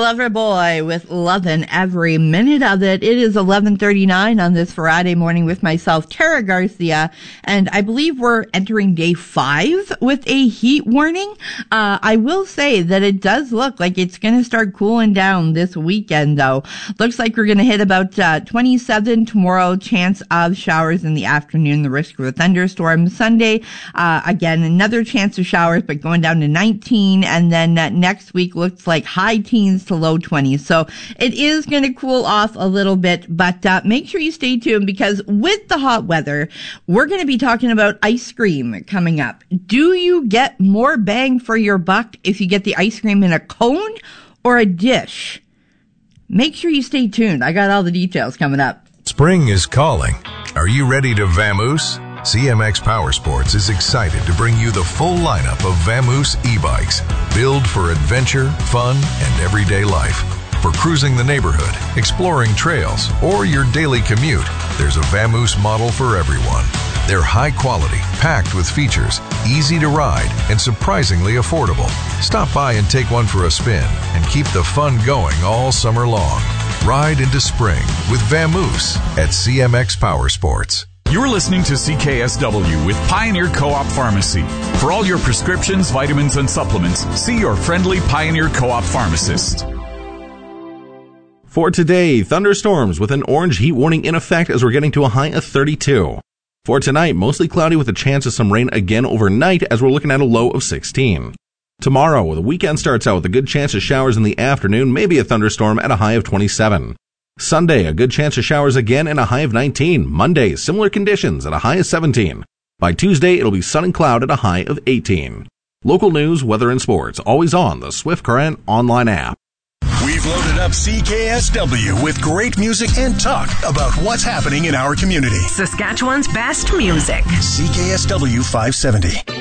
Loverboy with Lovin' Every Minute of It. It is 11:39 on this Friday morning with myself, Tara Garcia, and I believe we're entering day 5 with a heat warning. I will say that it does look like it's going to start cooling down this weekend, though. Looks like we're going to hit about 27 tomorrow, chance of showers in the afternoon, the risk of a thunderstorm. Sunday, again, another chance of showers, but going down to 19, and then next week looks like high teens to low 20s. So it is going to cool off a little bit, but make sure you stay tuned, because with the hot weather, we're going to be talking about ice cream coming up. Do you get more bang for your buck if you get the ice cream in a cone or a dish? Make sure you stay tuned. I got all the details coming up. Spring is calling. Are you ready to vamoose? CMX Power Sports is excited to bring you the full lineup of Vamoose e-bikes, built for adventure, fun, and everyday life. For cruising the neighborhood, exploring trails, or your daily commute, there's a Vamoose model for everyone. They're high quality, packed with features, easy to ride, and surprisingly affordable. Stop by and take one for a spin and keep the fun going all summer long. Ride into spring with Vamoose at CMX Power Sports. You're listening to CKSW with Pioneer Co-op Pharmacy. For all your prescriptions, vitamins, and supplements, see your friendly Pioneer Co-op pharmacist. For today, thunderstorms with an orange heat warning in effect as we're getting to a high of 32. For tonight, mostly cloudy with a chance of some rain again overnight as we're looking at a low of 16. Tomorrow, the weekend starts out with a good chance of showers in the afternoon, maybe a thunderstorm at a high of 27. Sunday, a good chance of showers again and a high of 19. Monday, similar conditions at a high of 17. By Tuesday, it'll be sun and cloud at a high of 18. Local news, weather, and sports, always on the Swift Current online app. We've loaded up CKSW with great music and talk about what's happening in our community. Saskatchewan's best music. CKSW 570.